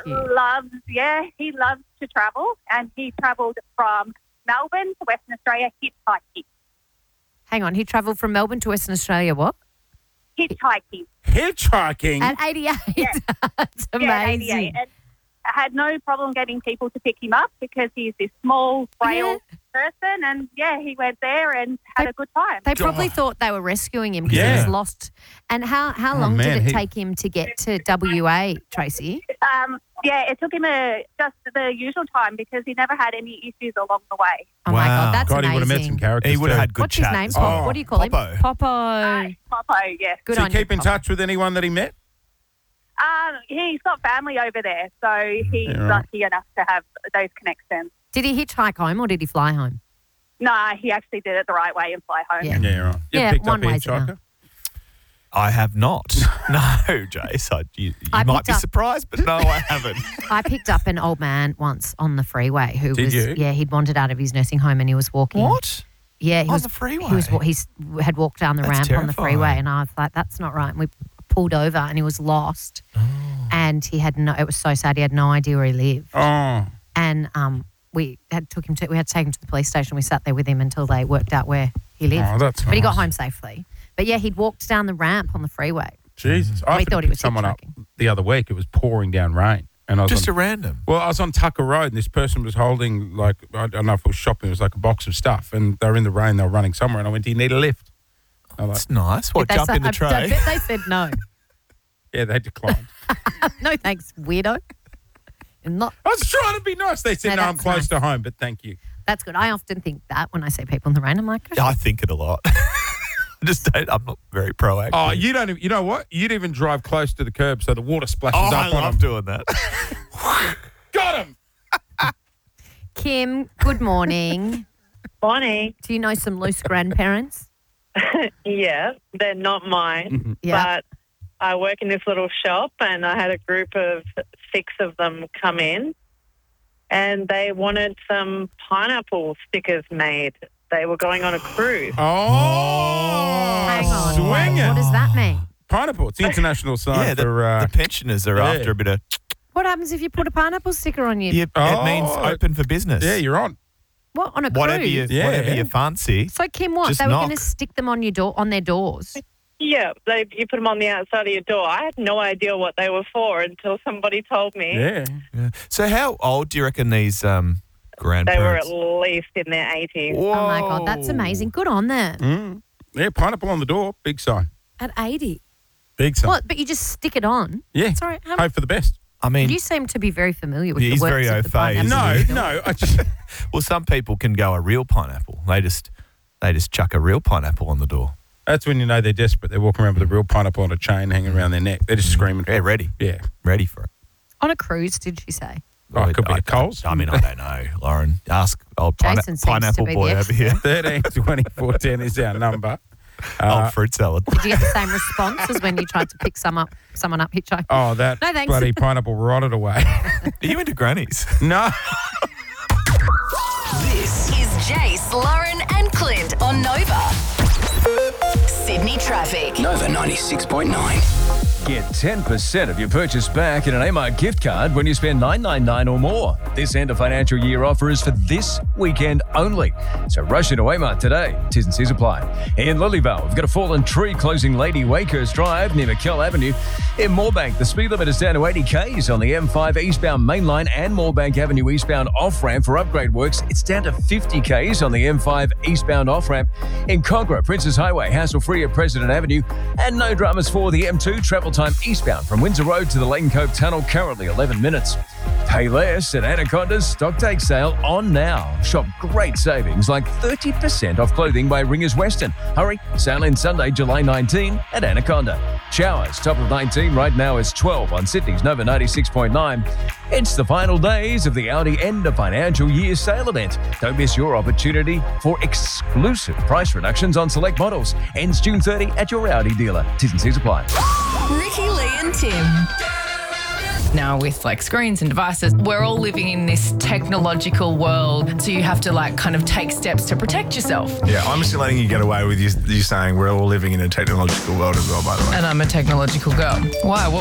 he loves to travel, and he travelled from Melbourne to Western Australia hitchhiking. Hang on, he travelled from Melbourne to Western Australia, what? Hitchhiking. Hitchhiking? At 88. Yeah. That's amazing. Yeah, at 88. And I had no problem getting people to pick him up because he's this small, frail person. And, he went there and had a good time. They probably thought they were rescuing him because he was lost. And how long did it take him to get to WA, Tracy? It took him just the usual time because he never had any issues along the way. Oh, my God, that's amazing. He would have met some characters. He would have had good chat. What's his name? What do you call him? Popo, yes. Good Does on he keep you, in touch with anyone that he met? He's got family over there, so he's lucky enough to have those connections. Did he hitchhike home or did he fly home? No, he actually did it the right way and fly home. Yeah, right. You picked one up a way's enough. hitchhiker? I have not. No, Jace. You might be surprised, but no, I haven't. I picked up an old man once on the freeway who Did you? Yeah, he'd wandered out of his nursing home and he was walking. What? Yeah, he On was the freeway? He had walked down the That's ramp on the terrifying. freeway, and I was like, "That's not right." And we pulled over, and he was lost, and he had it was so sad. He had no idea where he lived, and we had to take him to the police station. We sat there with him until they worked out where he lived. Oh, that's But he got nice. home safely. But yeah, he'd walked down the ramp on the freeway. Jesus. I thought he was someone up hitchhiking. the other week. It was pouring down rain. And I was Just on, a random. Well, I was on Tucker Road and this person was holding, I don't know if it was shopping, it was like a box of stuff. And they were in the rain, they were running somewhere. And I went, do you need a lift? That's nice. What, They jump said- in the I tray? bet they said no. Yeah, they declined. No thanks, weirdo. Not. I was trying to be nice. They said, No, no, I'm that's close nice. to home, but thank you. That's good. I often think that when I see people in the rain. I'm like, I think it a lot. I'm not very proactive. Oh, you don't even, you know what? You'd even drive close to the curb so the water splashes I up on love them. doing that. Got him! Kim, good morning. Morning. Do you know some loose grandparents? Yeah, they're not mine, Yeah. but I work in this little shop and I had a group of 6 of them come in and they wanted some pineapple stickers made. They were going on a cruise. Oh, Hang on. swinging. What does that mean? Pineapple. It's the international sign Yeah, for... the pensioners are after a bit of... What happens if you put a pineapple sticker on you? Yeah, it means open for business. Yeah, you're on. What, on a Whatever cruise? whatever you fancy. So, Kim, what? Just They were knock. going to stick them on on their doors? Yeah, you put them on the outside of your door. I had no idea what they were for until somebody told me. Yeah. So how old do you reckon these They were grandparents? at least in their 80s. Whoa. Oh, my God. That's amazing. Good on them. Yeah, pineapple on the door. Big sign. At 80. Big sign. What? But you just stick it on? Yeah. Sorry. Hope for the best. I mean, You seem to be very familiar with Yeah, the he's works very of the au fait, pineapple. isn't No, I just... well, some people can go a real pineapple. They just chuck a real pineapple on the door. That's when you know they're desperate. They're walking around with a real pineapple on a chain hanging around their neck. They're just screaming. Yeah, ready. Yeah. Ready for it. On a cruise, did she say? Oh, it could be a Coles. I mean, I don't know, Lauren. Ask old Jason seems to pineapple be the boy over expert. here. 13 24 10 is our number. Old fruit salad. Did you get the same response as when you tried to pick someone up hitchhiking? Oh, that No, thanks. bloody pineapple rotted away. Are you into grannies? No. This is Jace, Lauren, and Clint on Nova. Sydney traffic. Nova 96.9. Get 10% of your purchase back in an Amart gift card when you spend $9.99 or more. This end of financial year offer is for this weekend only. So rush into Amart today. T's and C's apply. In Lilyvale, we've got a fallen tree closing Lady Wakehurst Drive near McKell Avenue. In Moorebank, the speed limit is down to 80 k's on the M5 eastbound mainline and Moorebank Avenue eastbound off-ramp for upgrade works. It's down to 50 k's on the M5 eastbound off-ramp. In Cogra, Princess Highway, hassle-free at President Avenue. And no dramas for the M2 travel time eastbound from Windsor Road to the Lane Cove Tunnel, currently 11 minutes. Pay less at Anaconda's stock take sale on now. Shop great savings like 30% off clothing by Ringers Western. Hurry, sale in Sunday, July 19 at Anaconda. Showers, top of 19 right now is 12 on Sydney's Nova 96.9. It's the final days of the Audi end of financial year sale event. Don't miss your opportunity for exclusive price reductions on select models. Ends June 30 at your Audi dealer. T's and C's apply. Ricky, Lee, and Tim. Now with like screens and devices, we're all living in this technological world. So you have to like kind of take steps to protect yourself. Yeah, I'm still letting you get away with you saying we're all living in a technological world as well, by the way. And I'm a technological girl. Why?